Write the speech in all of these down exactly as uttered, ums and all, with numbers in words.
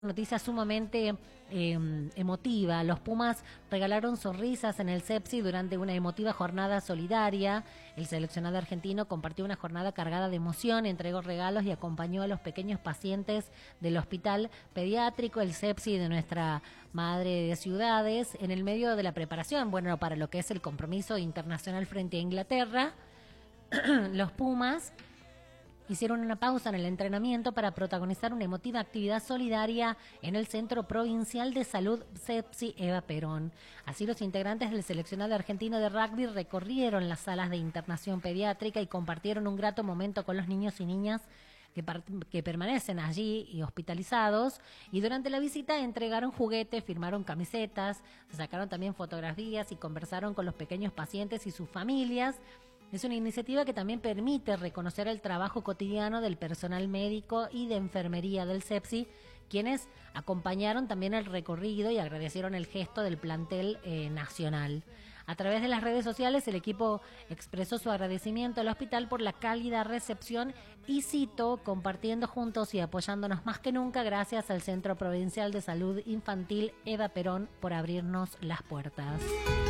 Noticia sumamente eh, emotiva. Los Pumas regalaron sonrisas en el Cepsi durante una emotiva jornada solidaria. El seleccionado argentino compartió una jornada cargada de emoción, entregó regalos y acompañó a los pequeños pacientes del hospital pediátrico, el Cepsi de nuestra madre de ciudades, en el medio de la preparación, bueno, para lo que es el compromiso internacional frente a Inglaterra. Los Pumas hicieron una pausa en el entrenamiento para protagonizar una emotiva actividad solidaria en el Centro Provincial de Salud Cepsi Eva Perón. Así, los integrantes del seleccionado argentino de rugby recorrieron las salas de internación pediátrica y compartieron un grato momento con los niños y niñas que, que permanecen allí y hospitalizados, y durante la visita entregaron juguetes, firmaron camisetas, se sacaron también fotografías y conversaron con los pequeños pacientes y sus familias. Es una iniciativa que también permite reconocer el trabajo cotidiano del personal médico y de enfermería del Cepsi, quienes acompañaron también el recorrido y agradecieron el gesto del plantel eh, nacional. A través de las redes sociales, el equipo expresó su agradecimiento al hospital por la cálida recepción y citó, compartiendo juntos y apoyándonos más que nunca, gracias al Centro Provincial de Salud Infantil Eva Perón por abrirnos las puertas.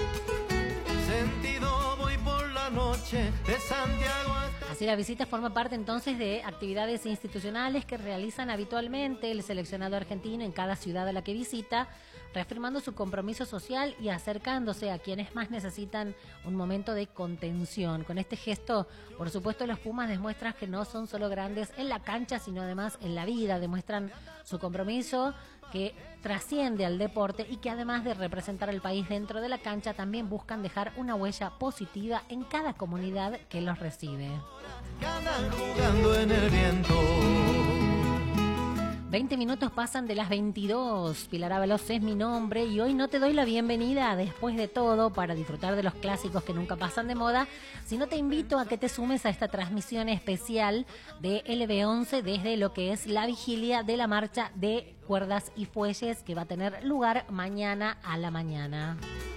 Sentido voy por la noche de Santiago. Así, la visita forma parte entonces de actividades institucionales que realizan habitualmente el seleccionado argentino en cada ciudad a la que visita, reafirmando su compromiso social y acercándose a quienes más necesitan un momento de contención. Con este gesto, por supuesto, los Pumas demuestran que no son solo grandes en la cancha, sino además en la vida. Demuestran su compromiso que trasciende al deporte y que, además de representar al país dentro de la cancha, también buscan dejar una huella positiva en cada comunidad que los recibe. Andan jugando en el viento. veinte minutos pasan de las veintidós. Pilar Ábalos es mi nombre y hoy no te doy la bienvenida después de todo para disfrutar de los clásicos que nunca pasan de moda, sino te invito a que te sumes a esta transmisión especial de L B once desde lo que es la vigilia de la marcha de Cuerdas y Fuelles, que va a tener lugar mañana a la mañana.